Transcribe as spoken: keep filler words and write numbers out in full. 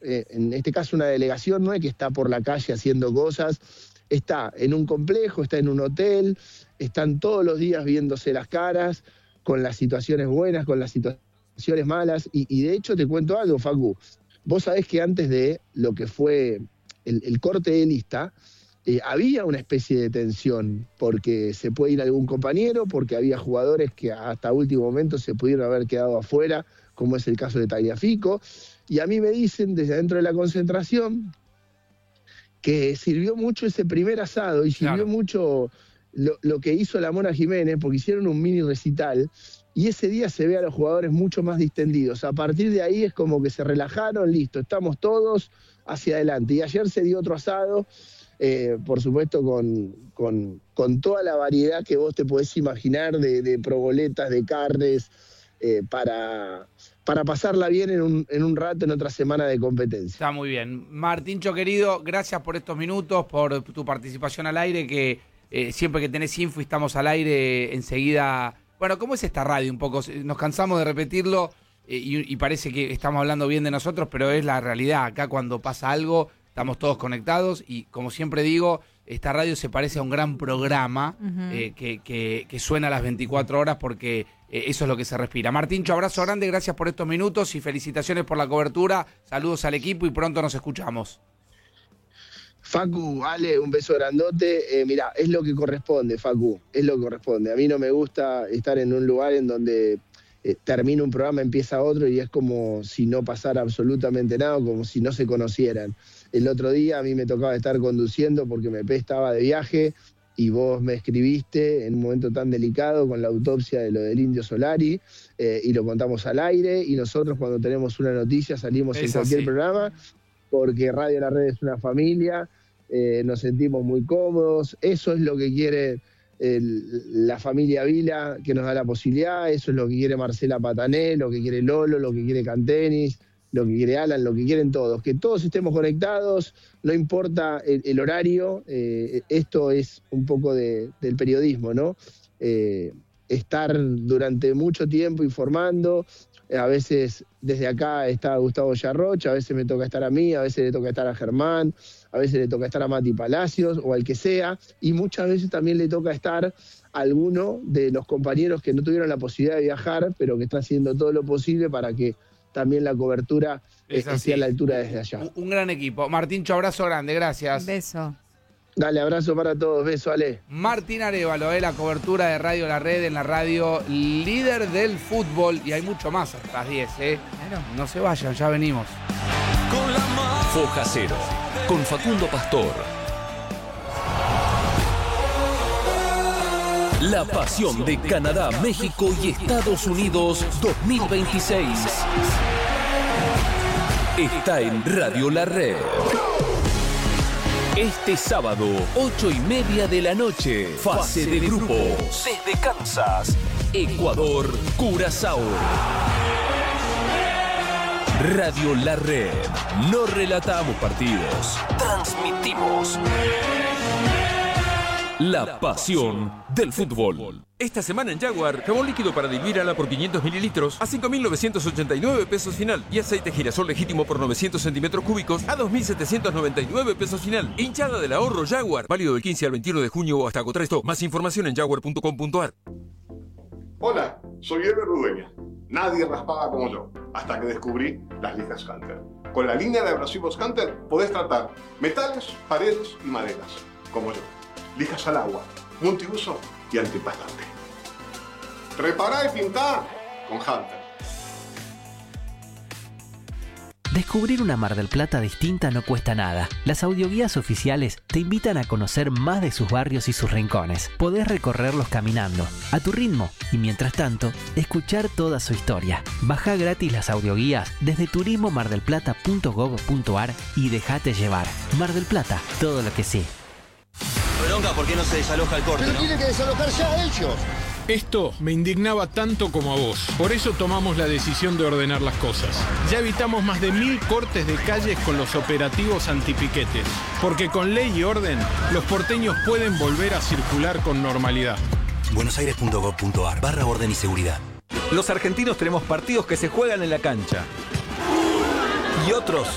eh, en este caso una delegación, no es que está por la calle haciendo cosas, está en un complejo, está en un hotel, están todos los días viéndose las caras, con las situaciones buenas, con las situaciones malas, y, y de hecho te cuento algo, Facu, vos sabés que antes de lo que fue el, el corte de lista, eh, había una especie de tensión, porque se puede ir algún compañero, porque había jugadores que hasta último momento se pudieron haber quedado afuera, como es el caso de Tagliafico, y a mí me dicen desde adentro de la concentración que sirvió mucho ese primer asado y sirvió claro. mucho lo, lo que hizo la Mona Jiménez, porque hicieron un mini recital, y ese día se ve a los jugadores mucho más distendidos. A partir de ahí es como que se relajaron, listo, estamos todos hacia adelante. Y ayer se dio otro asado, eh, por supuesto con, con, con toda la variedad que vos te podés imaginar de, de proboletas, de carnes, eh, para, para pasarla bien en un, en un rato, en otra semana de competencia. Está muy bien. Martincho, querido, gracias por estos minutos, por tu participación al aire, que eh, siempre que tenés info y estamos al aire, enseguida... Bueno, ¿cómo es esta radio un poco? Nos cansamos de repetirlo eh, y, y parece que estamos hablando bien de nosotros, pero es la realidad. Acá cuando pasa algo, estamos todos conectados y, como siempre digo, esta radio se parece a un gran programa uh-huh. eh, que, que, que suena a las veinticuatro horas porque eh, eso es lo que se respira. Martincho, abrazo grande, gracias por estos minutos y felicitaciones por la cobertura. Saludos al equipo y pronto nos escuchamos. Facu, Ale, un beso grandote. Eh, mirá, es lo que corresponde, Facu, es lo que corresponde. A mí no me gusta estar en un lugar en donde eh, termina un programa, empieza otro y es como si no pasara absolutamente nada, como si no se conocieran. El otro día a mí me tocaba estar conduciendo porque Mepe estaba de viaje y vos me escribiste en un momento tan delicado con la autopsia de lo del Indio Solari eh, y lo contamos al aire, y nosotros cuando tenemos una noticia salimos es en cualquier así. programa, porque Radio La Red es una familia, eh, nos sentimos muy cómodos, eso es lo que quiere el, la familia Vila, que nos da la posibilidad, eso es lo que quiere Marcela Patané, lo que quiere Lolo, lo que quiere Cantenis, lo que quiere Alan, lo que quieren todos, que todos estemos conectados, no importa el, el horario, eh, esto es un poco de, del periodismo, ¿no? Eh, estar durante mucho tiempo informando. A veces desde acá está Gustavo Yarroch, a veces me toca estar a mí, a veces le toca estar a Germán, a veces le toca estar a Mati Palacios o al que sea, y muchas veces también le toca estar a alguno de los compañeros que no tuvieron la posibilidad de viajar, pero que está haciendo todo lo posible para que también la cobertura esté a la altura desde allá. Un, un gran equipo. Martincho, abrazo grande, gracias. Beso. Dale, abrazo para todos, beso, Ale. Martín Arévalo, eh, la cobertura de Radio La Red en la radio líder del fútbol. Y hay mucho más hasta las diez, ¿eh? Claro. No se vayan, ya venimos. Foja Cero, con Facundo Pastor. La pasión de Canadá, México y Estados Unidos dos mil veintiséis. Está en Radio La Red. Este sábado, ocho y media de la noche, fase de grupos. Desde Kansas, Ecuador, Curazao. Radio La Red. No relatamos partidos, transmitimos la pasión del fútbol. Esta semana en Jaguar, jabón líquido para diluir ala por quinientos mililitros a cinco mil novecientos ochenta y nueve pesos final. Y aceite girasol legítimo por novecientos centímetros cúbicos a dos mil setecientos noventa y nueve pesos final. Hinchada del ahorro Jaguar. Válido del quince al veintiuno de junio o hasta agotar stock. Más información en jaguar punto com punto a r. Hola, soy Eber Rudueña. Nadie raspaba como yo, hasta que descubrí las lijas Hunter. Con la línea de abrasivos Hunter podés tratar metales, paredes y maderas, como yo. Lijas al agua, multiuso y antipastante. Repará y pintá con Hunter. Descubrir una Mar del Plata distinta no cuesta nada. Las audioguías oficiales te invitan a conocer más de sus barrios y sus rincones. Podés recorrerlos caminando, a tu ritmo, y mientras tanto, escuchar toda su historia. Bajá gratis las audioguías desde turismo mar del plata punto gob punto a r y dejate llevar. Mar del Plata, todo lo que sí. Bronca, ¿por qué no se desaloja el corte? Pero ¿no? tiene que desalojar ya ellos. Esto me indignaba tanto como a vos. Por eso tomamos la decisión de ordenar las cosas. Ya evitamos más de mil cortes de calles con los operativos antipiquetes. Porque con ley y orden, los porteños pueden volver a circular con normalidad. buenosaires punto gob punto a r barra orden y seguridad. Los argentinos tenemos partidos que se juegan en la cancha. Y otros